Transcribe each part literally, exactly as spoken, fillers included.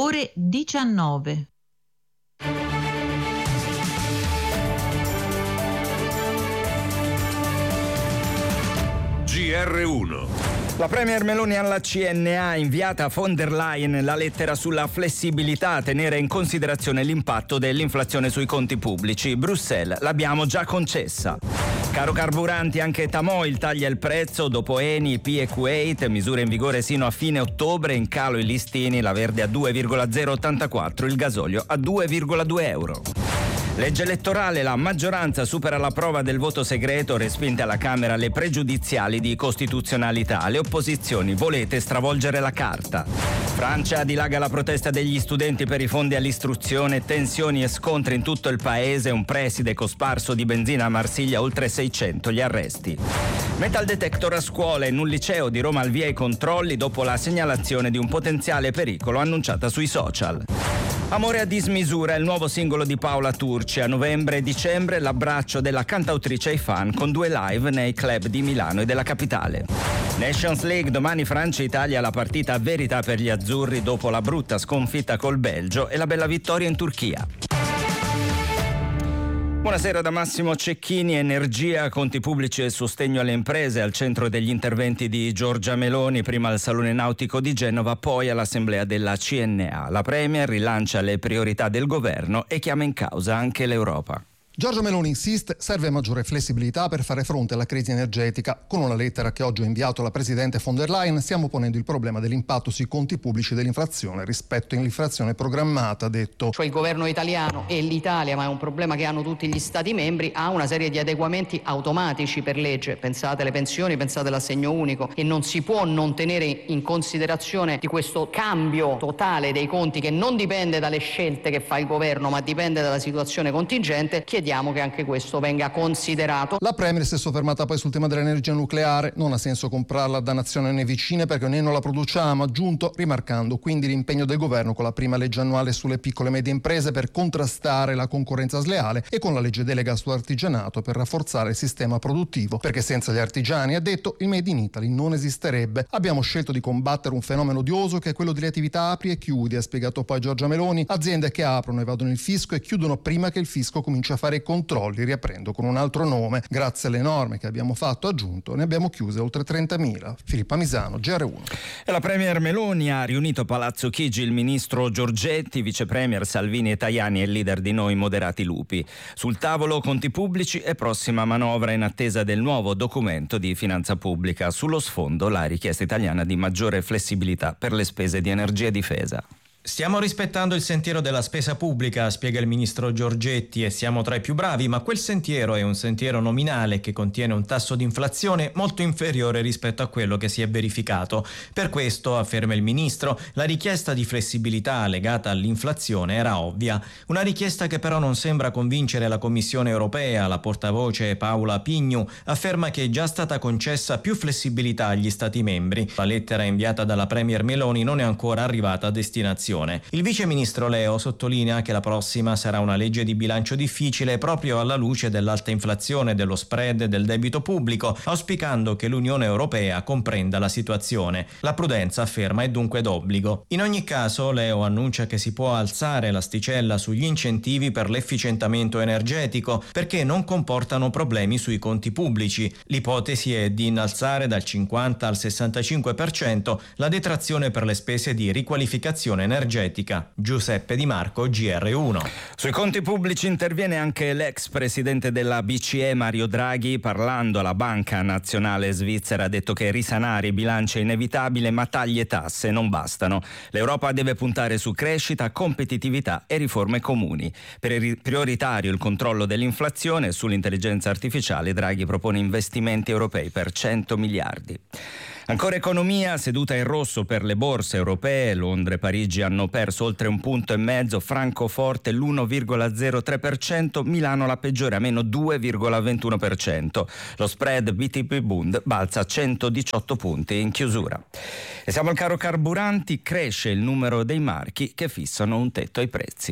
ore diciannove. G R uno. La Premier Meloni alla C N A ha inviata a von der Leyen la lettera sulla flessibilità a tenere in considerazione l'impatto dell'inflazione sui conti pubblici. Bruxelles l'abbiamo già concessa. Caro carburanti, anche Tamoil taglia il prezzo dopo Eni, P e Kuwait, misure in vigore sino a fine ottobre, in calo i listini, la verde a due virgola zero ottantaquattro, il gasolio a due virgola due euro. Legge elettorale, la maggioranza supera la prova del voto segreto, respinte alla Camera le pregiudiziali di costituzionalità. Le opposizioni, volete stravolgere la carta. Francia dilaga la protesta degli studenti per i fondi all'istruzione, tensioni e scontri in tutto il paese, un preside cosparso di benzina a Marsiglia, oltre seicento gli arresti. Metal detector a scuola, in un liceo di Roma al via i controlli dopo la segnalazione di un potenziale pericolo annunciata sui social. Amore a dismisura, il nuovo singolo di Paola Turci. A novembre e dicembre l'abbraccio della cantautrice ai fan con due live nei club di Milano e della capitale. Nations League, domani Francia-Italia, la partita a verità per gli azzurri dopo la brutta sconfitta col Belgio e la bella vittoria in Turchia. Buonasera da Massimo Cecchini. Energia, conti pubblici e sostegno alle imprese al centro degli interventi di Giorgia Meloni, prima al Salone Nautico di Genova, poi all'Assemblea della C N A. La Premier rilancia le priorità del governo e chiama in causa anche l'Europa. Giorgia Meloni insiste, serve maggiore flessibilità per fare fronte alla crisi energetica. Con una lettera che oggi ho inviato alla Presidente von der Leyen stiamo ponendo il problema dell'impatto sui conti pubblici dell'inflazione rispetto all'inflazione programmata, ha detto. Cioè il governo italiano e l'Italia, ma è un problema che hanno tutti gli Stati membri, ha una serie di adeguamenti automatici per legge. Pensate alle pensioni, pensate all'assegno unico, e non si può non tenere in considerazione di questo cambio totale dei conti che non dipende dalle scelte che fa il governo ma dipende dalla situazione contingente. Chiediamo che anche questo venga considerato. La Premier si è soffermata poi sul tema dell'energia nucleare. Non ha senso comprarla da nazioni vicine perché noi non la produciamo, ha aggiunto, rimarcando quindi l'impegno del governo con la prima legge annuale sulle piccole e medie imprese per contrastare la concorrenza sleale e con la legge delega sull'artigianato per rafforzare il sistema produttivo, perché senza gli artigiani, ha detto, il Made in Italy non esisterebbe. Abbiamo scelto di combattere un fenomeno odioso che è quello delle attività apri e chiudi, ha spiegato poi Giorgia Meloni. Aziende che aprono, evadono il fisco e chiudono prima che il fisco cominci a fare controlli, riaprendo con un altro nome. Grazie alle norme che abbiamo fatto, aggiunto, ne abbiamo chiuse oltre trentamila. Filippa Misano, G R uno. E la Premier Meloni ha riunito a Palazzo Chigi il ministro Giorgetti, vice premier Salvini e Tajani e il leader di Noi Moderati Lupi. Sul tavolo conti pubblici e prossima manovra in attesa del nuovo documento di finanza pubblica. Sullo sfondo la richiesta italiana di maggiore flessibilità per le spese di energia e difesa. Stiamo rispettando il sentiero della spesa pubblica, spiega il ministro Giorgetti, e siamo tra i più bravi, ma quel sentiero è un sentiero nominale che contiene un tasso di inflazione molto inferiore rispetto a quello che si è verificato. Per questo, afferma il ministro, la richiesta di flessibilità legata all'inflazione era ovvia. Una richiesta che però non sembra convincere la Commissione europea. La portavoce Paola Pignu afferma che è già stata concessa più flessibilità agli Stati membri. La lettera inviata dalla Premier Meloni non è ancora arrivata a destinazione. Il vice ministro Leo sottolinea che la prossima sarà una legge di bilancio difficile proprio alla luce dell'alta inflazione, dello spread e del debito pubblico, auspicando che l'Unione Europea comprenda la situazione. La prudenza, afferma, è dunque d'obbligo. In ogni caso, Leo annuncia che si può alzare l'asticella sugli incentivi per l'efficientamento energetico perché non comportano problemi sui conti pubblici. L'ipotesi è di innalzare dal cinquanta al sessantacinque per cento la detrazione per le spese di riqualificazione energetica. Giuseppe Di Marco, G R uno. Sui conti pubblici interviene anche l'ex presidente della B C E Mario Draghi. Parlando alla Banca Nazionale Svizzera ha detto che risanare i bilanci è inevitabile, ma tagli e tasse non bastano. L'Europa deve puntare su crescita, competitività e riforme comuni. Prioritario il controllo dell'inflazione. Sull'intelligenza artificiale Draghi propone investimenti europei per cento miliardi. Ancora economia, seduta in rosso per le borse europee. Londra e Parigi hanno perso oltre un punto e mezzo, Francoforte l'uno virgola zero tre per cento, Milano la peggiore a meno due virgola ventuno per cento. Lo spread B T P Bund balza a centodiciotto punti in chiusura. E siamo al caro carburanti, cresce il numero dei marchi che fissano un tetto ai prezzi.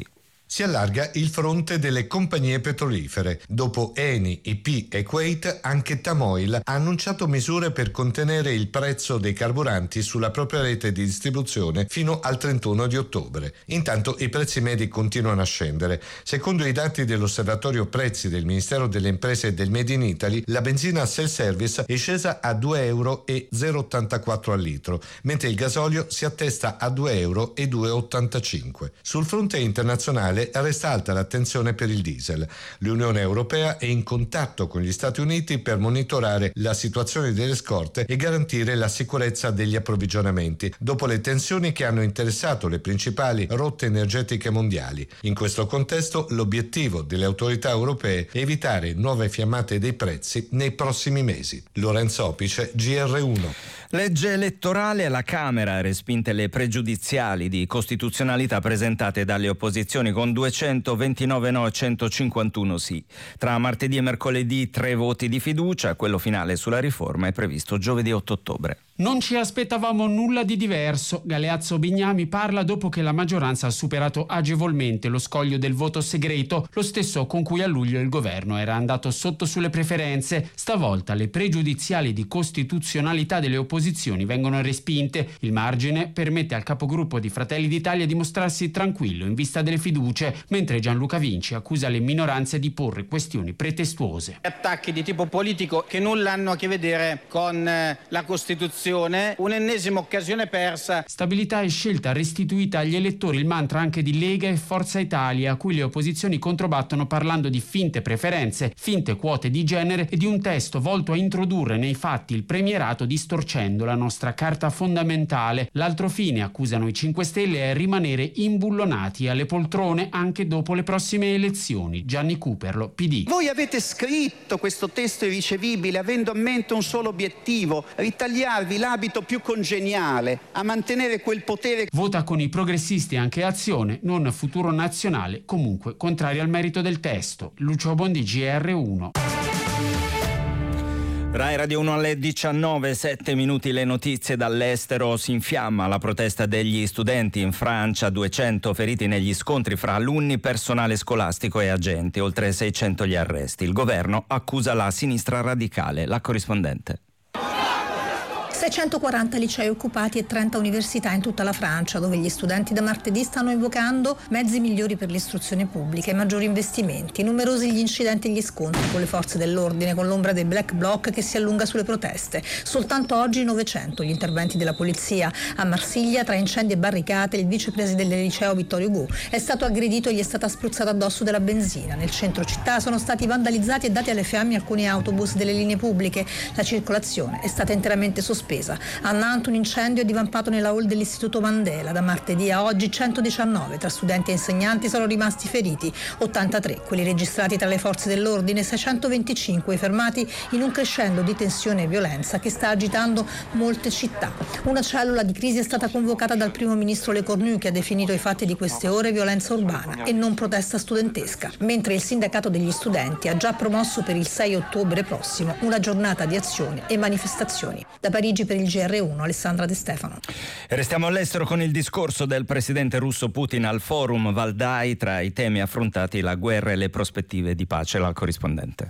Si allarga il fronte delle compagnie petrolifere. Dopo Eni, I P e Kuwait, anche Tamoil ha annunciato misure per contenere il prezzo dei carburanti sulla propria rete di distribuzione fino al trentuno di ottobre. Intanto i prezzi medi continuano a scendere. Secondo i dati dell'osservatorio prezzi del Ministero delle Imprese e del Made in Italy, la benzina self-service è scesa a due euro e zero virgola ottantaquattro al litro, mentre il gasolio si attesta a due euro e due virgola ottantacinque. Sul fronte internazionale resta alta l'attenzione per il diesel. L'Unione Europea è in contatto con gli Stati Uniti per monitorare la situazione delle scorte e garantire la sicurezza degli approvvigionamenti, dopo le tensioni che hanno interessato le principali rotte energetiche mondiali. In questo contesto, l'obiettivo delle autorità europee è evitare nuove fiammate dei prezzi nei prossimi mesi. Lorenzo Opice, G R uno. Legge elettorale: alla Camera, respinte le pregiudiziali di costituzionalità presentate dalle opposizioni con duecentoventinove no e centocinquantuno sì. Tra martedì e mercoledì tre voti di fiducia, quello finale sulla riforma è previsto giovedì otto ottobre. Non ci aspettavamo nulla di diverso. Galeazzo Bignami parla dopo che la maggioranza ha superato agevolmente lo scoglio del voto segreto, lo stesso con cui a luglio il governo era andato sotto sulle preferenze. Stavolta le pregiudiziali di costituzionalità delle opposizioni vengono respinte. Il margine permette al capogruppo di Fratelli d'Italia di mostrarsi tranquillo in vista delle fiducie, mentre Gianluca Vinci accusa le minoranze di porre questioni pretestuose. Attacchi di tipo politico che nulla hanno a che vedere con la Costituzione. Un'ennesima occasione persa. Stabilità e scelta restituita agli elettori, il mantra anche di Lega e Forza Italia, a cui le opposizioni controbattono parlando di finte preferenze, finte quote di genere e di un testo volto a introdurre nei fatti il premierato distorcendo la nostra carta fondamentale. L'altro fine, accusano i cinque Stelle, è rimanere imbullonati alle poltrone anche dopo le prossime elezioni. Gianni Cuperlo, P D. Voi avete scritto questo testo irricevibile avendo a mente un solo obiettivo: ritagliarvi l'abito più congeniale a mantenere quel potere. Vota con i progressisti anche Azione, non Futuro Nazionale, comunque contrari al merito del testo. Lucio Bondi, G R uno. Rai Radio uno alle diciannove, sette minuti le notizie dall'estero. Si infiamma la protesta degli studenti in Francia, duecento feriti negli scontri fra alunni, personale scolastico e agenti, oltre seicento gli arresti. Il governo accusa la sinistra radicale. La corrispondente. seicentoquaranta licei occupati e trenta università in tutta la Francia, dove gli studenti da martedì stanno invocando mezzi migliori per l'istruzione pubblica e maggiori investimenti. Numerosi gli incidenti e gli scontri con le forze dell'ordine, con l'ombra dei Black Bloc che si allunga sulle proteste. Soltanto oggi novecento gli interventi della polizia. A Marsiglia, tra incendi e barricate, il vicepresidente del liceo Vittorio Hugo è stato aggredito e gli è stata spruzzata addosso della benzina. Nel centro città sono stati vandalizzati e dati alle fiamme alcuni autobus delle linee pubbliche. La circolazione è stata interamente sospesa. A Nantes un incendio è divampato nella hall dell'Istituto Mandela. Da martedì a oggi centodiciannove tra studenti e insegnanti sono rimasti feriti, ottantatré quelli registrati tra le forze dell'ordine, seicentoventicinque fermati in un crescendo di tensione e violenza che sta agitando molte città. Una cellula di crisi è stata convocata dal primo ministro Le Cornu, che ha definito i fatti di queste ore violenza urbana e non protesta studentesca, mentre il sindacato degli studenti ha già promosso per il sei ottobre prossimo una giornata di azioni e manifestazioni. Da Parigi per il G R uno, Alessandra De Stefano. E restiamo all'estero con il discorso del presidente russo Putin al forum Valdai. Tra i temi affrontati la guerra e le prospettive di pace. La corrispondente.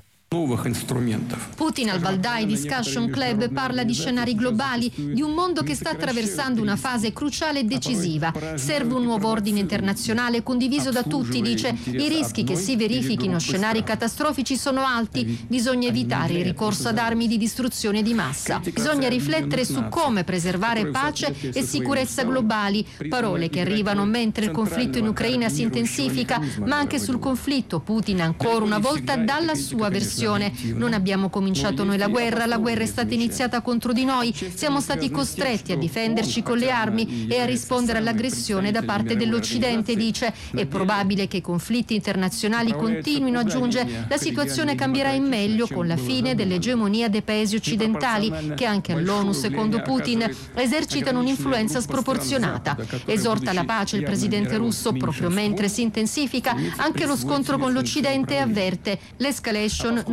Putin al Valdai Discussion Club parla di scenari globali, di un mondo che sta attraversando una fase cruciale e decisiva. Serve un nuovo ordine internazionale condiviso da tutti, dice. I rischi che si verifichino scenari catastrofici sono alti. Bisogna evitare il ricorso ad armi di distruzione di massa. Bisogna riflettere su come preservare pace e sicurezza globali. Parole che arrivano mentre il conflitto in Ucraina si intensifica, ma anche sul conflitto Putin ancora una volta dà la sua versione. Non abbiamo cominciato noi la guerra, la guerra è stata iniziata contro di noi, siamo stati costretti a difenderci con le armi e a rispondere all'aggressione da parte dell'Occidente, dice. È probabile che i conflitti internazionali continuino, aggiunge. La situazione cambierà in meglio con la fine dell'egemonia dei paesi occidentali, che anche all'ONU, secondo Putin, esercitano un'influenza sproporzionata. Esorta la pace il presidente russo proprio mentre si intensifica anche lo scontro con l'Occidente e avverte: l'escalation non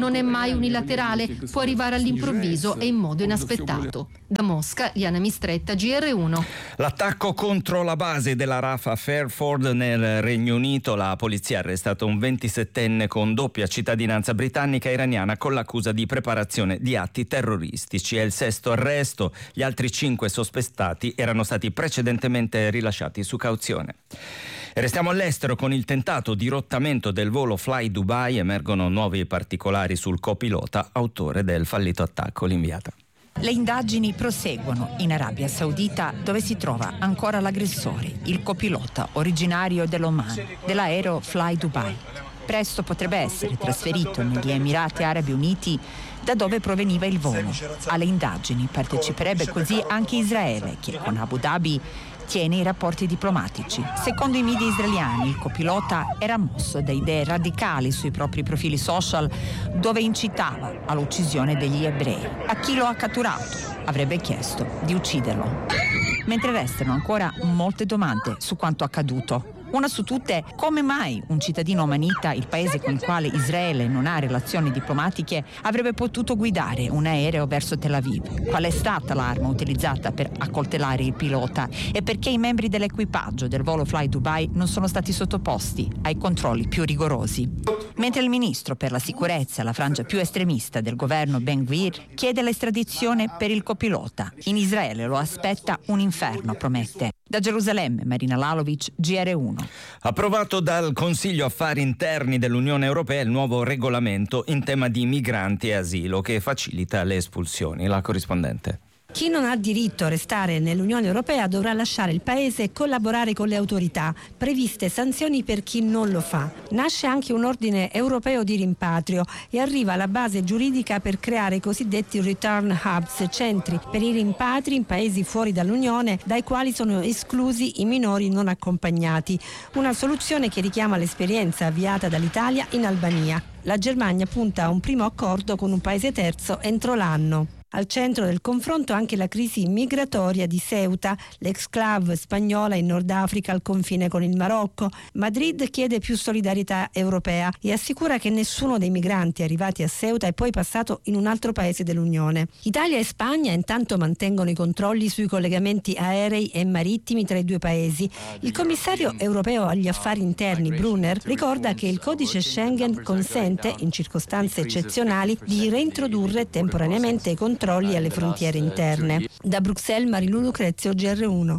non è mai unilaterale, può arrivare all'improvviso e in modo inaspettato. Da Mosca, Liana Mistretta, G R uno. L'attacco contro la base della R A F a Fairford nel Regno Unito. La polizia ha arrestato un ventisettenne con doppia cittadinanza britannica e iraniana con l'accusa di preparazione di atti terroristici. È il sesto arresto. Gli altri cinque sospettati erano stati precedentemente rilasciati su cauzione. E restiamo all'estero. Con il tentato dirottamento del volo Fly Dubai emergono nuovi particolari sul copilota, autore del fallito attacco. L'inviata. Le indagini proseguono in Arabia Saudita, dove si trova ancora l'aggressore, il copilota originario dell'Oman, dell'aereo Fly Dubai. Presto potrebbe essere trasferito negli Emirati Arabi Uniti, da dove proveniva il volo. Alle indagini parteciperebbe così anche Israele, che con Abu Dhabi tiene i rapporti diplomatici. Secondo i media israeliani, il copilota era mosso da idee radicali sui propri profili social, dove incitava all'uccisione degli ebrei. A chi lo ha catturato avrebbe chiesto di ucciderlo. Mentre restano ancora molte domande su quanto accaduto. Una su tutte, come mai un cittadino omanita, il paese con il quale Israele non ha relazioni diplomatiche, avrebbe potuto guidare un aereo verso Tel Aviv? Qual è stata l'arma utilizzata per accoltellare il pilota? E perché i membri dell'equipaggio del volo Fly Dubai non sono stati sottoposti ai controlli più rigorosi? Mentre il ministro per la sicurezza, la frangia più estremista del governo Ben Gvir, chiede l'estradizione per il copilota. In Israele lo aspetta un inferno, promette. Da Gerusalemme, Marina Lalovic, G R uno. Approvato dal Consiglio Affari Interni dell'Unione Europea il nuovo regolamento in tema di migranti e asilo che facilita le espulsioni. La corrispondente. Chi non ha diritto a restare nell'Unione Europea dovrà lasciare il paese e collaborare con le autorità, previste sanzioni per chi non lo fa. Nasce anche un ordine europeo di rimpatrio e arriva la base giuridica per creare i cosiddetti return hubs, centri per i rimpatri in paesi fuori dall'Unione dai quali sono esclusi i minori non accompagnati. Una soluzione che richiama l'esperienza avviata dall'Italia in Albania. La Germania punta a un primo accordo con un paese terzo entro l'anno. Al centro del confronto anche la crisi migratoria di Ceuta, l'exclave spagnola in Nord Africa al confine con il Marocco. Madrid chiede più solidarietà europea e assicura che nessuno dei migranti arrivati a Ceuta è poi passato in un altro paese dell'Unione. Italia e Spagna intanto mantengono i controlli sui collegamenti aerei e marittimi tra i due paesi. Il commissario europeo agli affari interni Brunner ricorda che il codice Schengen consente, in circostanze eccezionali, di reintrodurre temporaneamente i controlli alle frontiere interne. Da Bruxelles, Marilu Lucrezio, G R uno.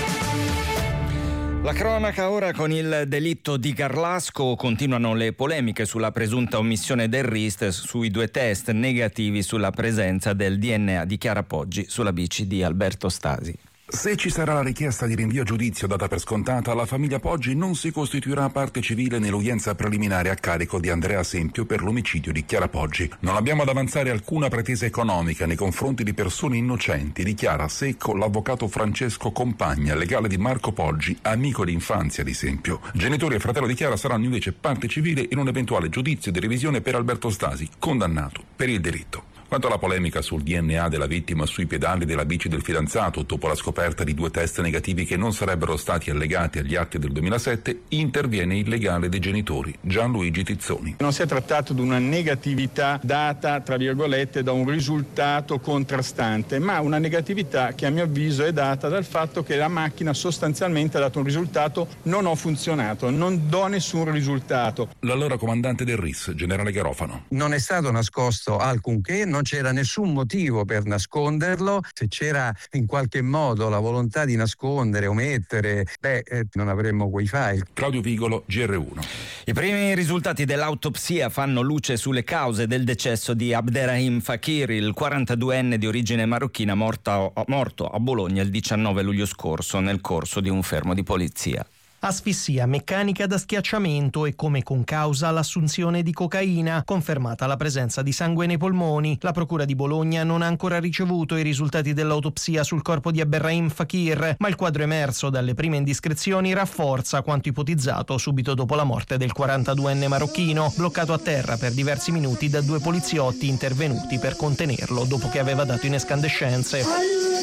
La cronaca ora con il delitto di Garlasco. Continuano le polemiche sulla presunta omissione del R I S sui due test negativi sulla presenza del D N A di Chiara Poggi sulla bici di Alberto Stasi. Se ci sarà la richiesta di rinvio a giudizio data per scontata, la famiglia Poggi non si costituirà parte civile nell'udienza preliminare a carico di Andrea Sempio per l'omicidio di Chiara Poggi. Non abbiamo ad avanzare alcuna pretesa economica nei confronti di persone innocenti, dichiara a secco l'avvocato Francesco Compagna, legale di Marco Poggi, amico di infanzia di Sempio. Genitori e fratello di Chiara saranno invece parte civile in un eventuale giudizio di revisione per Alberto Stasi, condannato per il delitto. Quanto alla polemica sul D N A della vittima sui pedali della bici del fidanzato dopo la scoperta di due test negativi che non sarebbero stati allegati agli atti del duemilasette, interviene il legale dei genitori, Gianluigi Tizzoni. Non si è trattato di una negatività data, tra virgolette, da un risultato contrastante, ma una negatività che a mio avviso è data dal fatto che la macchina sostanzialmente ha dato un risultato: non ho funzionato, non do nessun risultato. L'allora comandante del R I S, generale Garofano. Non è stato nascosto alcunché, non c'era nessun motivo per nasconderlo. Se c'era in qualche modo la volontà di nascondere, omettere, beh, eh, non avremmo quei file. Claudio Vigolo, G R uno. I primi risultati dell'autopsia fanno luce sulle cause del decesso di Abderrahim Fakir, il quarantaduenne di origine marocchina morto, morto a Bologna il diciannove luglio scorso nel corso di un fermo di polizia. Asfissia meccanica da schiacciamento e come concausa l'assunzione di cocaina, confermata la presenza di sangue nei polmoni. La procura di Bologna non ha ancora ricevuto i risultati dell'autopsia sul corpo di Abderrahim Fakir, ma il quadro emerso dalle prime indiscrezioni rafforza quanto ipotizzato subito dopo la morte del quarantaduenne marocchino, bloccato a terra per diversi minuti da due poliziotti intervenuti per contenerlo dopo che aveva dato in escandescenze.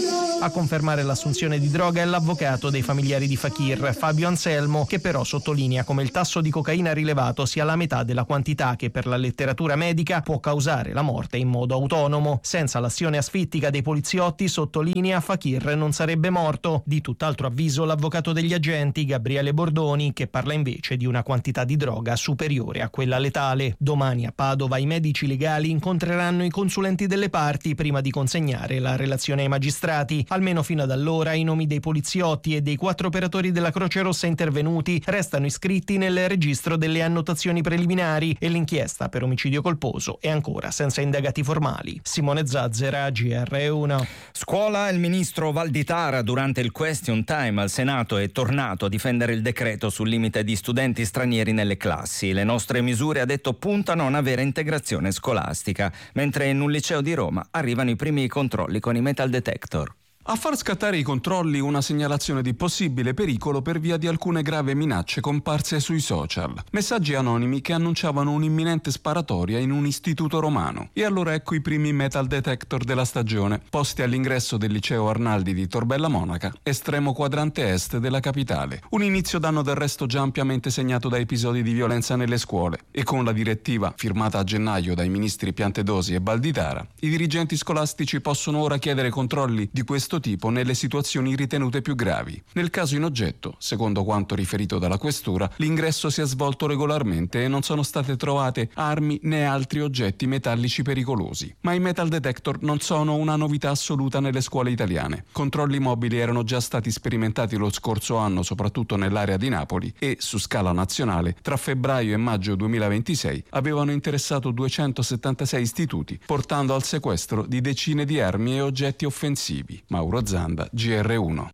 A confermare l'assunzione di droga è l'avvocato dei familiari di Fakir, Fabio Anselmo, che però sottolinea come il tasso di cocaina rilevato sia la metà della quantità che per la letteratura medica può causare la morte in modo autonomo. Senza l'azione asfittica dei poliziotti, sottolinea, Fakir non sarebbe morto. Di tutt'altro avviso l'avvocato degli agenti, Gabriele Bordoni, che parla invece di una quantità di droga superiore a quella letale. Domani a Padova i medici legali incontreranno i consulenti delle parti prima di consegnare la relazione ai magistrati. Almeno fino ad allora i nomi dei poliziotti e dei quattro operatori della Croce Rossa intervenuti restano iscritti nel registro delle annotazioni preliminari e l'inchiesta per omicidio colposo è ancora senza indagati formali. Simone Zazzera, G R uno. Scuola, il ministro Valditara durante il question time al Senato è tornato a difendere il decreto sul limite di studenti stranieri nelle classi. Le nostre misure, ha detto, puntano a una vera integrazione scolastica, mentre in un liceo di Roma arrivano i primi controlli con i metal detector. A far scattare i controlli una segnalazione di possibile pericolo per via di alcune gravi minacce comparse sui social. Messaggi anonimi che annunciavano un'imminente sparatoria in un istituto romano. E allora ecco i primi metal detector della stagione, posti all'ingresso del liceo Arnaldi di Torbella Monaca, estremo quadrante est della capitale. Un inizio d'anno del resto già ampiamente segnato da episodi di violenza nelle scuole. E con la direttiva, firmata a gennaio dai ministri Piantedosi e Valditara, i dirigenti scolastici possono ora chiedere controlli di questo tipo nelle situazioni ritenute più gravi. Nel caso in oggetto, secondo quanto riferito dalla questura, l'ingresso si è svolto regolarmente e non sono state trovate armi né altri oggetti metallici pericolosi. Ma i metal detector non sono una novità assoluta nelle scuole italiane. Controlli mobili erano già stati sperimentati lo scorso anno, soprattutto nell'area di Napoli, e su scala nazionale tra febbraio e maggio duemilaventisei avevano interessato duecentosettantasei istituti, portando al sequestro di decine di armi e oggetti offensivi. Mauro Zanda, G R uno.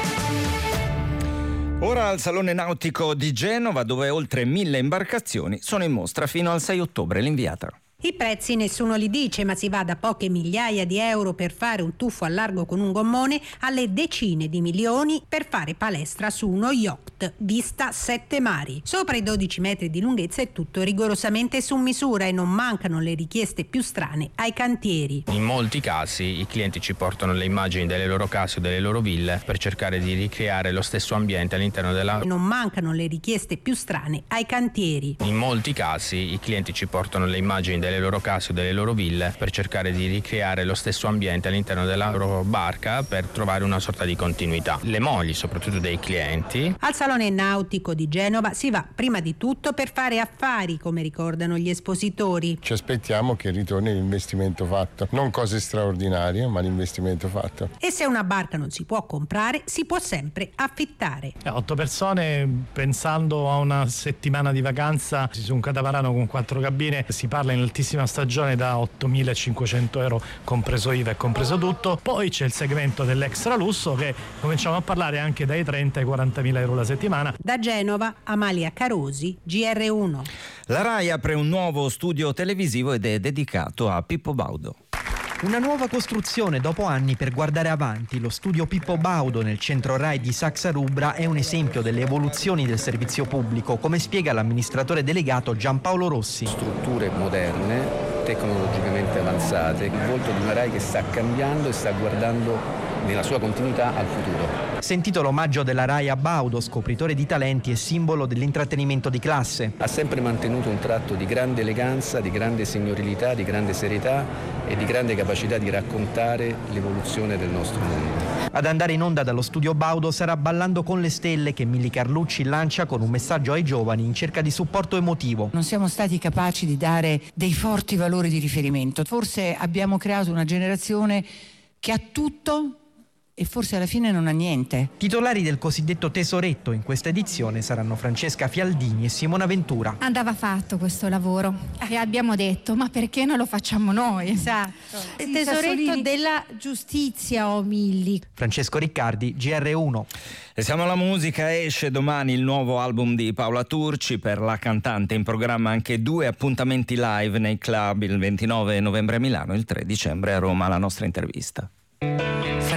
Ora al Salone Nautico di Genova, dove oltre mille imbarcazioni sono in mostra fino al sei ottobre. L'Inviata. I prezzi nessuno li dice, ma si va da poche migliaia di euro per fare un tuffo al largo con un gommone alle decine di milioni per fare palestra su uno yacht vista sette mari. Sopra i dodici metri di lunghezza è tutto rigorosamente su misura e non mancano le richieste più strane ai cantieri. In molti casi i clienti ci portano le immagini delle loro case o delle loro ville per cercare di ricreare lo stesso ambiente all'interno della... Non mancano le richieste più strane ai cantieri. In molti casi i clienti ci portano le immagini delle loro case o delle loro ville per cercare di ricreare lo stesso ambiente all'interno della loro barca per trovare una sorta di continuità. Le mogli, soprattutto dei clienti. Al Salone Nautico di Genova si va prima di tutto per fare affari, come ricordano gli espositori. Ci aspettiamo che ritorni l'investimento fatto, non cose straordinarie, ma l'investimento fatto. E se una barca non si può comprare, si può sempre affittare. Otto persone, pensando a una settimana di vacanza su un catamarano con quattro cabine, si parla in altissima stagione da ottomilacinquecento euro compreso I V A e compreso tutto. Poi c'è il segmento dell'extra lusso che cominciamo a parlare anche dai trenta ai quarantamila euro la settimana. Da Genova, Amalia Carosi, G R uno. La Rai apre un nuovo studio televisivo ed è dedicato a Pippo Baudo. Una nuova costruzione dopo anni per guardare avanti. Lo studio Pippo Baudo nel centro Rai di Saxa Rubra è un esempio delle evoluzioni del servizio pubblico, come spiega l'amministratore delegato Giampaolo Rossi. Strutture moderne, tecnologicamente avanzate, il volto di una Rai che sta cambiando e sta guardando nella sua continuità al futuro. Sentito l'omaggio della Rai a Baudo, scopritore di talenti e simbolo dell'intrattenimento di classe. Ha sempre mantenuto un tratto di grande eleganza, di grande signorilità, di grande serietà e di grande capacità di raccontare l'evoluzione del nostro mondo. Ad andare in onda dallo studio Baudo sarà Ballando con le stelle, che Milly Carlucci lancia con un messaggio ai giovani in cerca di supporto emotivo. Non siamo stati capaci di dare dei forti valori di riferimento. Forse abbiamo creato una generazione che ha tutto e forse alla fine non ha niente. Titolari del cosiddetto tesoretto in questa edizione saranno Francesca Fialdini e Simona Ventura. Andava fatto questo lavoro e abbiamo detto: ma perché non lo facciamo noi? Esatto. Il tesoretto della giustizia, o oh Milly. Francesco Riccardi, G R uno. E siamo alla musica. Esce domani il nuovo album di Paola Turci. Per la cantante in programma anche due appuntamenti live nei club, il ventinove novembre a Milano e il tre dicembre a Roma. La nostra intervista. Fra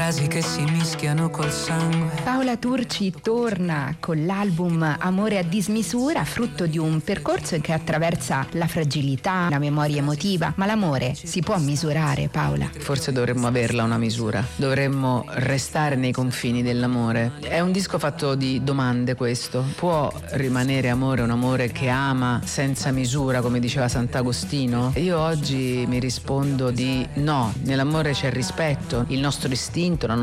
frasi che si mischiano col sangue. Paola Turci torna con l'album Amore a dismisura, frutto di un percorso che attraversa la fragilità, la memoria emotiva. Ma l'amore si può misurare, Paola? Forse dovremmo averla una misura, dovremmo restare nei confini dell'amore. È un disco fatto di domande questo. Può rimanere amore un amore che ama senza misura, come diceva Sant'Agostino? Io oggi mi rispondo di no, nell'amore c'è rispetto, il nostro istinto, la